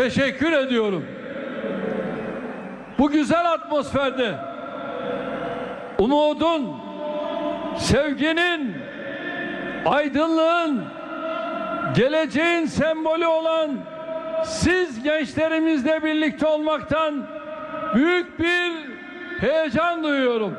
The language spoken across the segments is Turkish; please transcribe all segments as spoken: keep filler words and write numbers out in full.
teşekkür ediyorum. Bu güzel atmosferde umudun, sevginin, aydınlığın, geleceğin sembolü olan siz gençlerimizle birlikte olmaktan büyük bir heyecan duyuyorum.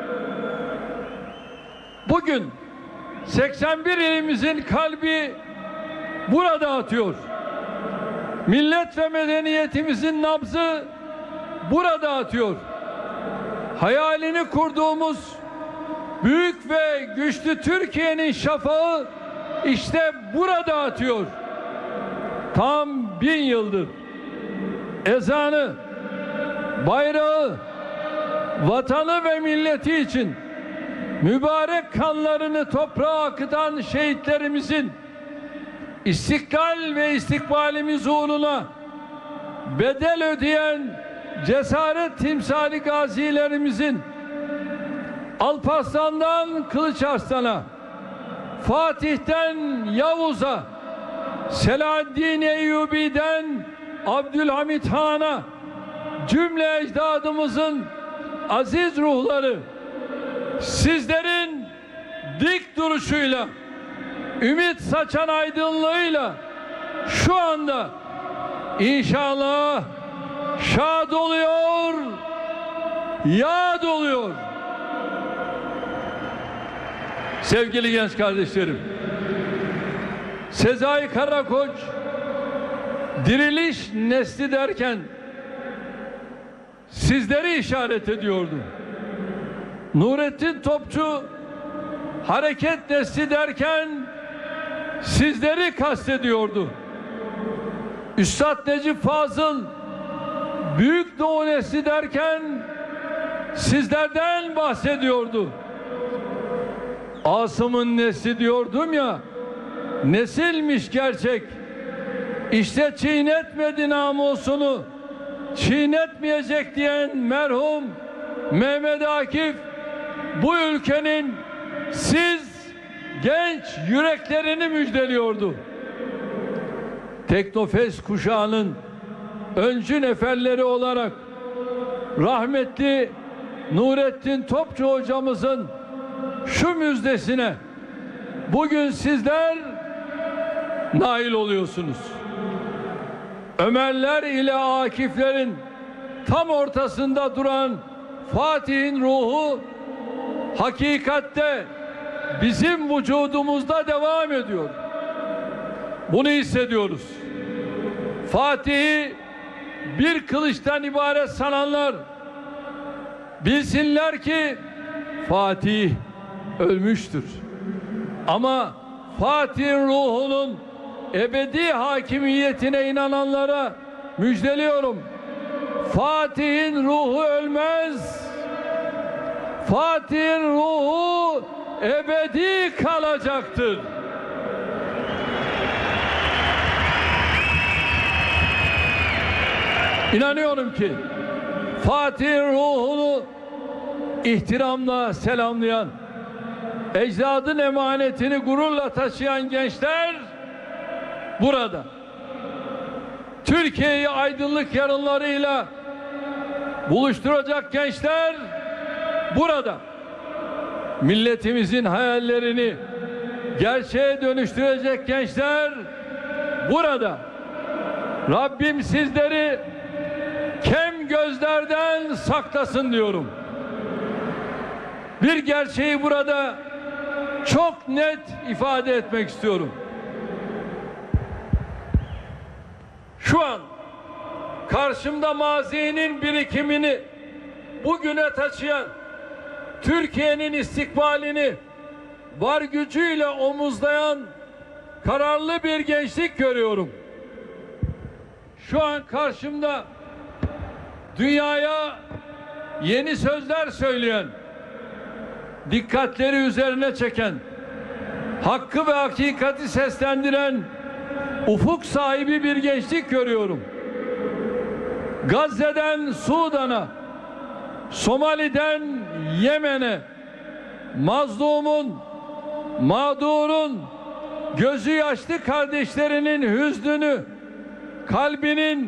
Bugün seksen bir ilimizin kalbi burada atıyor. Millet ve medeniyetimizin nabzı burada atıyor. Hayalini kurduğumuz büyük ve güçlü Türkiye'nin şafağı işte burada atıyor. Tam bin yıldır ezanı, bayrağı, vatanı ve milleti için mübarek kanlarını toprağa akıtan şehitlerimizin istiklal ve istikbalimiz uğruna bedel ödeyen cesaret timsali gazilerimizin Alparslan'dan Kılıçarslan'a, Fatih'ten Yavuz'a, Selahaddin Eyyubi'den Abdülhamit Han'a cümle ecdadımızın aziz ruhları sizlerin dik duruşuyla, ümit saçan aydınlığıyla şu anda inşallah şad oluyor, yad oluyor. Sevgili genç kardeşlerim, Sezai Karakoç diriliş nesli derken sizleri işaret ediyordu. Nurettin Topçu hareket nesli derken sizleri kastediyordu. Üstad Necip Fazıl Büyük Doğu nesli derken sizlerden bahsediyordu. Asım'ın nesli diyordum ya, nesilmiş gerçek. İşte çiğnetmedi namusunu, çiğnetmeyecek diyen merhum Mehmet Akif bu ülkenin siz genç yüreklerini müjdeliyordu. Teknofest kuşağının öncü neferleri olarak rahmetli Nurettin Topçu hocamızın şu müjdesine bugün sizler nail oluyorsunuz. Ömerler ile Akiflerin tam ortasında duran Fatih'in ruhu hakikatte bizim vücudumuzda devam ediyor. Bunu hissediyoruz. Fatih'i bir kılıçtan ibaret sananlar bilsinler ki Fatih ölmüştür. Ama Fatih'in ruhunun ebedi hakimiyetine inananlara müjdeliyorum. Fatih'in ruhu ölmez. Fatih'in ruhu ebedi kalacaktır. İnanıyorum ki Fatih'in ruhunu ihtiramla selamlayan, ecdadın emanetini gururla taşıyan gençler burada. Türkiye'yi aydınlık yarınlarıyla buluşturacak gençler burada. Milletimizin hayallerini gerçeğe dönüştürecek gençler burada. Rabbim sizleri kem gözlerden saklasın diyorum. Bir gerçeği burada çok net ifade etmek istiyorum. Şu an karşımda mazinin birikimini bugüne taşıyan, Türkiye'nin istikbalini var gücüyle omuzlayan kararlı bir gençlik görüyorum. Şu an karşımda dünyaya yeni sözler söyleyen, dikkatleri üzerine çeken, hakkı ve hakikati seslendiren ufuk sahibi bir gençlik görüyorum. Gazze'den Sudan'a, Somali'den Yemen'e, mazlumun, mağdurun, gözü yaşlı kardeşlerinin hüznünü, kalbinin